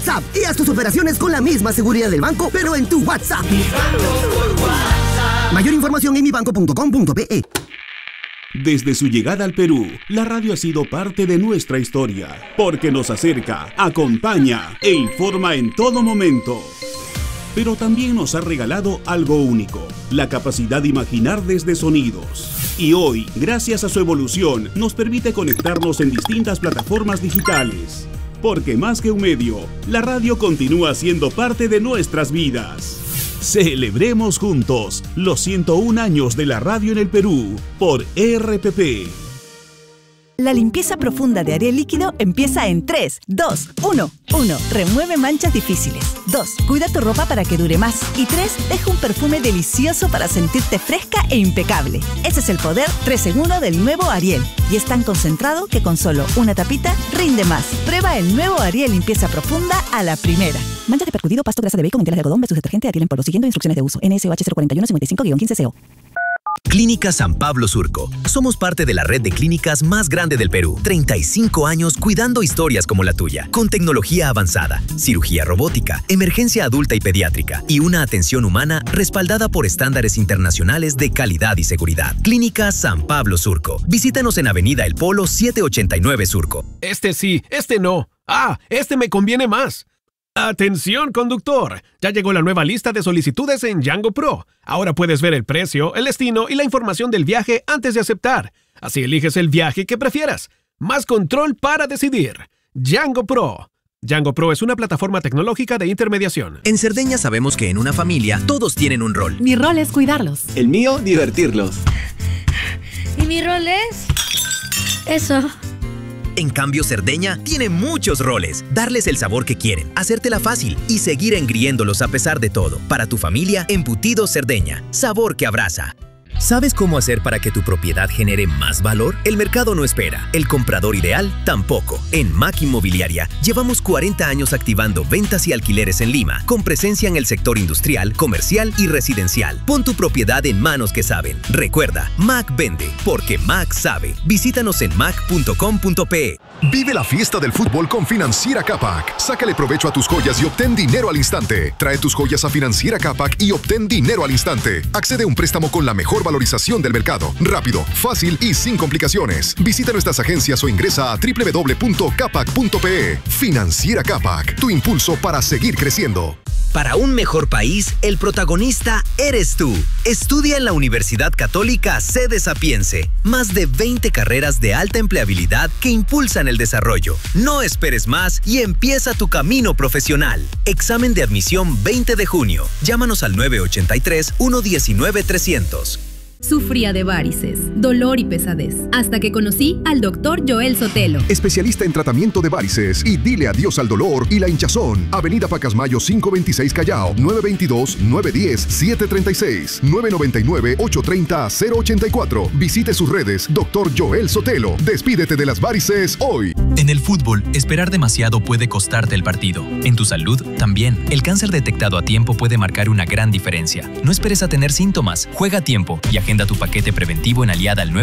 WhatsApp y haz tus operaciones con la misma seguridad del banco, pero en tu WhatsApp. Mayor información en mibanco.com.pe. Desde su llegada al Perú, la radio ha sido parte de nuestra historia, porque nos acerca, acompaña e informa en todo momento. Pero también nos ha regalado algo único, la capacidad de imaginar desde sonidos. Y hoy, gracias a su evolución, nos permite conectarnos en distintas plataformas digitales. Porque más que un medio, la radio continúa siendo parte de nuestras vidas. Celebremos juntos los 101 años de la radio en el Perú por RPP. La limpieza profunda de Ariel líquido empieza en 3, 2, 1. 1. Remueve manchas difíciles. 2. Cuida tu ropa para que dure más. Y 3. Deja un perfume delicioso para sentirte fresca e impecable. Ese es el poder 3 en 1 del nuevo Ariel. Y es tan concentrado que con solo una tapita rinde más. Prueba el nuevo Ariel limpieza profunda a la primera. Manchas de percudido, pasto, grasa de bacon, telas de algodón versus detergente Ariel en polvo, siguiendo instrucciones de uso. NSOH 041-55-15CO. Clínica San Pablo Surco. Somos parte de la red de clínicas más grande del Perú. 35 años cuidando historias como la tuya. Con tecnología avanzada, cirugía robótica, emergencia adulta y pediátrica y una atención humana respaldada por estándares internacionales de calidad y seguridad. Clínica San Pablo Surco. Visítanos en Avenida El Polo 789 Surco. Este sí, este no. Este me conviene más. ¡Atención, conductor! Ya llegó la nueva lista de solicitudes en Django Pro. Ahora puedes ver el precio, el destino y la información del viaje antes de aceptar. Así eliges el viaje que prefieras. Más control para decidir. Django Pro. Django Pro es una plataforma tecnológica de intermediación. En Cerdeña sabemos que en una familia todos tienen un rol. Mi rol es cuidarlos. El mío, divertirlos. ¿Y mi rol es? Eso. En cambio, Cerdeña tiene muchos roles. Darles el sabor que quieren, hacértela fácil y seguir engriéndolos a pesar de todo. Para tu familia, Embutidos Cerdeña. Sabor que abraza. ¿Sabes cómo hacer para que tu propiedad genere más valor? El mercado no espera, el comprador ideal tampoco. En MAC Inmobiliaria llevamos 40 años activando ventas y alquileres en Lima, con presencia en el sector industrial, comercial y residencial. Pon tu propiedad en manos que saben. Recuerda, MAC vende, porque MAC sabe. Visítanos en mac.com.pe. Vive la fiesta del fútbol con Financiera Capac. Sácale provecho a tus joyas y obtén dinero al instante. Trae tus joyas a Financiera Capac y obtén dinero al instante. Accede a un préstamo con la mejor valorización del mercado. Rápido, fácil y sin complicaciones. Visita nuestras agencias o ingresa a www.capac.pe. Financiera Capac, tu impulso para seguir creciendo. Para un mejor país, el protagonista eres tú. Estudia en la Universidad Católica Sede Sapiense. Más de 20 carreras de alta empleabilidad que impulsan el desarrollo. No esperes más y empieza tu camino profesional. Examen de admisión 20 de junio. Llámanos al 983-119-300. Sufría de varices, dolor y pesadez, hasta que conocí al Dr. Joel Sotelo. Especialista en tratamiento de varices y dile adiós al dolor y la hinchazón. Avenida Pacasmayo 526 Callao, 922-910-736, 999-830-084. Visite sus redes, Dr. Joel Sotelo. Despídete de las varices hoy. En el fútbol, esperar demasiado puede costarte el partido. En tu salud, también. El cáncer detectado a tiempo puede marcar una gran diferencia. No esperes a tener síntomas. Juega a tiempo y agenda tu paquete preventivo en Aliada al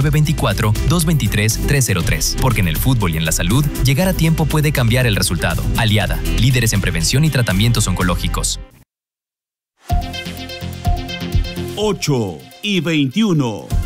924-223-303. Porque en el fútbol y en la salud, llegar a tiempo puede cambiar el resultado. Aliada, líderes en prevención y tratamientos oncológicos. 8:21.